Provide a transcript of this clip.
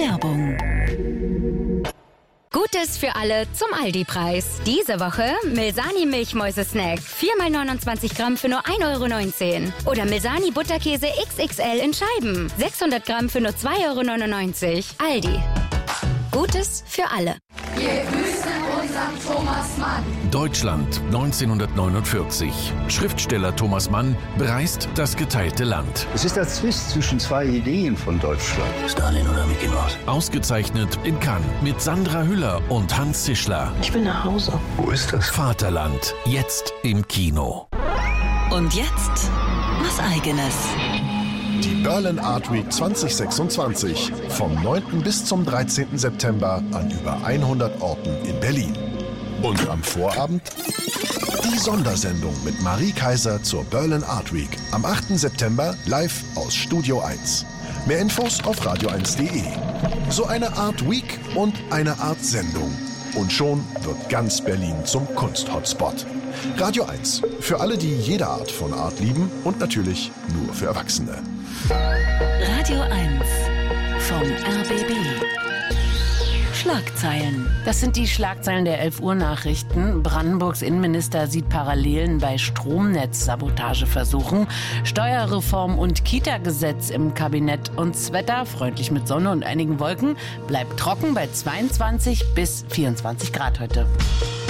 Werbung. Gutes für alle zum Aldi-Preis. Diese Woche Milsani Milchmäuse-Snack. 4x29 Gramm für nur 1,19 €. Oder Milsani Butterkäse XXL in Scheiben. 600 Gramm für nur 2,99 €. Aldi. Gutes für alle. Wir grüßen unseren Thomas Mann. Deutschland 1949. Schriftsteller Thomas Mann bereist das geteilte Land. Es ist der Zwist zwischen zwei Ideen von Deutschland. Stalin oder Mickey Mouse? Ausgezeichnet in Cannes mit Sandra Hüller und Hans Zischler. Ich will nach Hause. Wo ist das? Vaterland, jetzt im Kino. Und jetzt was Eigenes. Die Berlin Art Week 2026 vom 9. bis zum 13. September an über 100 Orten in Berlin. Und am Vorabend die Sondersendung mit Marie Kaiser zur Berlin Art Week am 8. September live aus Studio 1. Mehr Infos auf radio1.de. So eine Art Week und eine Art Sendung. Und schon wird ganz Berlin zum Kunst-Hotspot. Radio 1. Für alle, die jede Art von Art lieben und natürlich nur für Erwachsene. Radio 1 vom RBB. Schlagzeilen. Das sind die Schlagzeilen der 11 Uhr Nachrichten. Brandenburgs Innenminister sieht Parallelen bei Stromnetzsabotageversuchen. Steuerreform und Kita-Gesetz im Kabinett. Und das Wetter, freundlich mit Sonne und einigen Wolken, bleibt trocken bei 22 bis 24 Grad heute.